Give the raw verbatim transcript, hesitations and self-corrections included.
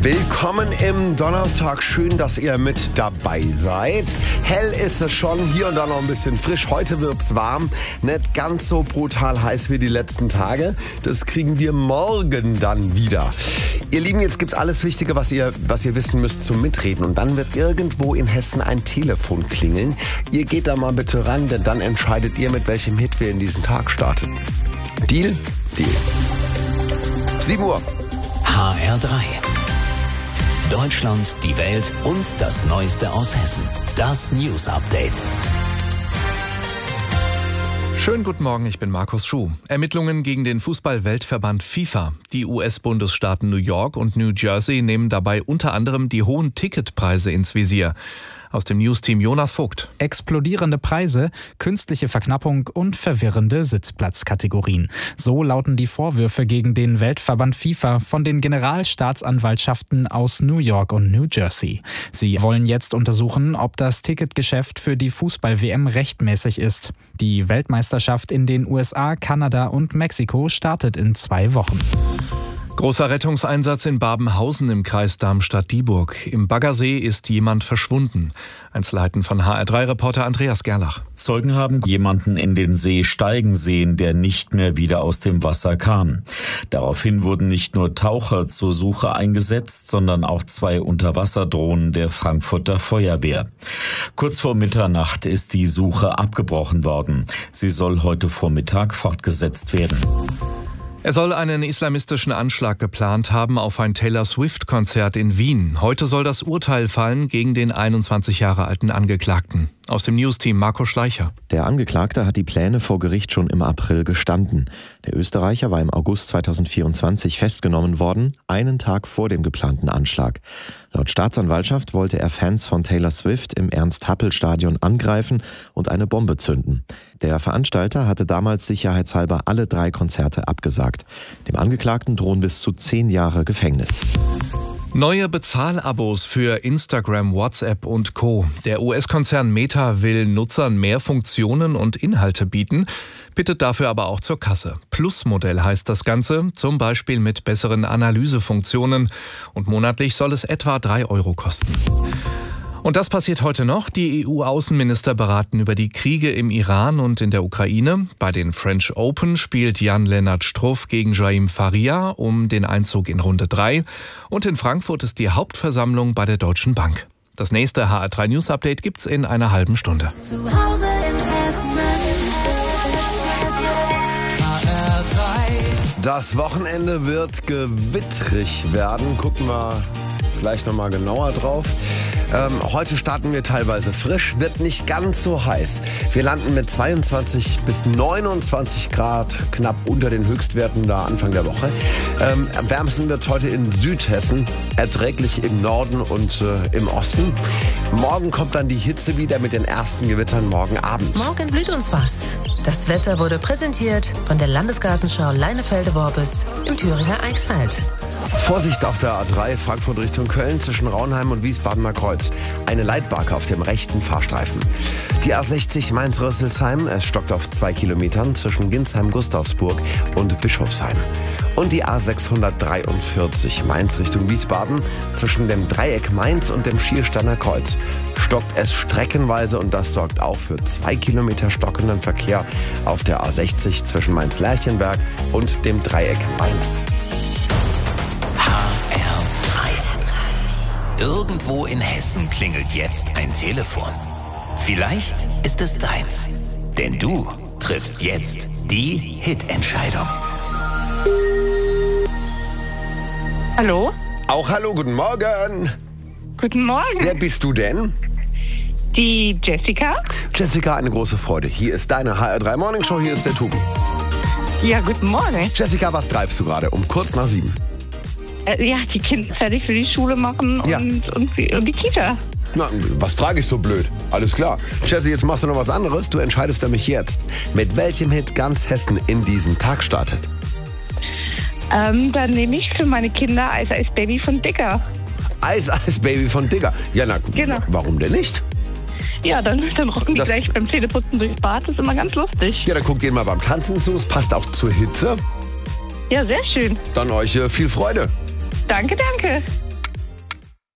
Willkommen im Donnerstag. Schön, dass ihr mit dabei seid. Hell ist es schon, hier und da noch ein bisschen frisch. Heute wird's warm, nicht ganz so brutal heiß wie die letzten Tage. Das kriegen wir morgen dann wieder. Ihr Lieben, jetzt gibt's alles Wichtige, was ihr, was ihr wissen müsst zum Mitreden. Und dann wird irgendwo in Hessen ein Telefon klingeln. Ihr geht da mal bitte ran, denn dann entscheidet ihr, mit welchem Hit wir in diesen Tag starten. Deal? Deal. sieben Uhr. H R drei. Deutschland, die Welt und das Neueste aus Hessen. Das News Update. Schönen guten Morgen, ich bin Markus Schuh. Ermittlungen gegen den Fußball-Weltverband FIFA. Die U S-Bundesstaaten New York und New Jersey nehmen dabei unter anderem die hohen Ticketpreise ins Visier. Aus dem News-Team Jonas Vogt. Explodierende Preise, künstliche Verknappung und verwirrende Sitzplatzkategorien. So lauten die Vorwürfe gegen den Weltverband FIFA von den Generalstaatsanwaltschaften aus New York und New Jersey. Sie wollen jetzt untersuchen, ob das Ticketgeschäft für die Fußball-W M rechtmäßig ist. Die Weltmeisterschaft in den U S A, Kanada und Mexiko startet in zwei Wochen. Großer Rettungseinsatz in Babenhausen im Kreis Darmstadt-Dieburg. Im Baggersee ist jemand verschwunden. Einzelheiten von H R drei Reporter Andreas Gerlach. Zeugen haben jemanden in den See steigen sehen, der nicht mehr wieder aus dem Wasser kam. Daraufhin wurden nicht nur Taucher zur Suche eingesetzt, sondern auch zwei Unterwasserdrohnen der Frankfurter Feuerwehr. Kurz vor Mitternacht ist die Suche abgebrochen worden. Sie soll heute Vormittag fortgesetzt werden. Er soll einen islamistischen Anschlag geplant haben auf ein Taylor-Swift-Konzert in Wien. Heute soll das Urteil fallen gegen den einundzwanzig Jahre alten Angeklagten. Aus dem News-Team Marco Schleicher. Der Angeklagte hat die Pläne vor Gericht schon im April gestanden. Der Österreicher war im August zweitausendvierundzwanzig festgenommen worden, einen Tag vor dem geplanten Anschlag. Laut Staatsanwaltschaft wollte er Fans von Taylor Swift im Ernst-Happel-Stadion angreifen und eine Bombe zünden. Der Veranstalter hatte damals sicherheitshalber alle drei Konzerte abgesagt. Dem Angeklagten drohen bis zu zehn Jahre Gefängnis. Neue Bezahlabos für Instagram, WhatsApp und Co. Der U S-Konzern Meta will Nutzern mehr Funktionen und Inhalte bieten, bittet dafür aber auch zur Kasse. Plus-Modell heißt das Ganze, zum Beispiel mit besseren Analysefunktionen. Und monatlich soll es etwa drei Euro kosten. Und das passiert heute noch. Die E U-Außenminister beraten über die Kriege im Iran und in der Ukraine. Bei den French Open spielt Jan-Lennart Struff gegen Jaime Faria um den Einzug in Runde drei. Und in Frankfurt ist die Hauptversammlung bei der Deutschen Bank. Das nächste H R drei News Update gibt's in einer halben Stunde. Zu Hause in Hessen. H R drei. Das Wochenende wird gewittrig werden. Gucken wir gleich nochmal genauer drauf. Ähm, heute starten wir teilweise frisch, wird nicht ganz so heiß. Wir landen mit zweiundzwanzig bis neunundzwanzig Grad, knapp unter den Höchstwerten da Anfang der Woche. Ähm, am wärmsten wird es heute in Südhessen, erträglich im Norden und äh, im Osten. Morgen kommt dann die Hitze wieder mit den ersten Gewittern morgen Abend. Morgen blüht uns was. Das Wetter wurde präsentiert von der Landesgartenschau Leinefelde-Worbis im Thüringer Eichsfeld. Vorsicht auf der A drei Frankfurt Richtung Köln zwischen Raunheim und Wiesbadener Kreuz. Eine Leitbarke auf dem rechten Fahrstreifen. Die A sechzig Mainz-Rüsselsheim, es stockt auf zwei Kilometern zwischen Ginsheim-Gustavsburg und Bischofsheim. Und die A sechshundertdreiundvierzig Mainz Richtung Wiesbaden zwischen dem Dreieck Mainz und dem Schiersteiner Kreuz. Stockt es streckenweise und das sorgt auch für zwei Kilometer stockenden Verkehr auf der A sechzig zwischen Mainz-Lerchenberg und dem Dreieck Mainz. Irgendwo in Hessen klingelt jetzt ein Telefon. Vielleicht ist es deins. Denn du triffst jetzt die Hit-Entscheidung. Hallo? Auch hallo, guten Morgen. Guten Morgen. Wer bist du denn? Die Jessica. Jessica, eine große Freude. Hier ist deine H R drei Morning Show, hier ist der Tobi. Ja, guten Morgen. Jessica, was treibst du gerade? Um kurz nach sieben. Äh, ja, die Kinder fertig für die Schule machen und, Ja. und, und die Kita. Na, was frage ich so blöd? Alles klar. Jessie, jetzt machst du noch was anderes. Du entscheidest nämlich jetzt, mit welchem Hit ganz Hessen in diesen Tag startet. Ähm, dann nehme ich für meine Kinder Eis Eis Baby von Dicker. Eis Eis Baby von Digger. Ja, na, Genau. warum denn nicht? Ja, dann, dann rocken die Das- gleich beim Zähneputzen durchs Bad. Das ist immer ganz lustig. Ja, dann guckt ihr mal beim Tanzen zu. Es passt auch zur Hitze. Ja, sehr schön. Dann euch äh, viel Freude. Danke, danke.